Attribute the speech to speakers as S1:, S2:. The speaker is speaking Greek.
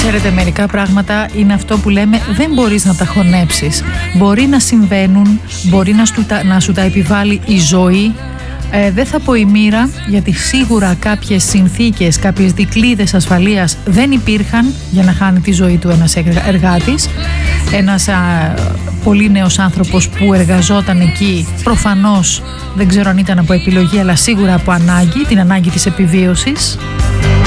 S1: Ξέρετε, μερικά πράγματα είναι αυτό που λέμε δεν μπορείς να τα χωνέψεις. Μπορεί να συμβαίνουν, μπορεί να σου τα επιβάλλει η ζωή. Δεν θα πω η μοίρα, γιατί σίγουρα κάποιες συνθήκες, κάποιες δικλείδες ασφαλείας δεν υπήρχαν για να χάνει τη ζωή του ένας εργάτης. Ένας πολύ νέος άνθρωπος που εργαζόταν εκεί, προφανώς δεν ξέρω αν ήταν από επιλογή, αλλά σίγουρα από ανάγκη, την ανάγκη της επιβίωσης.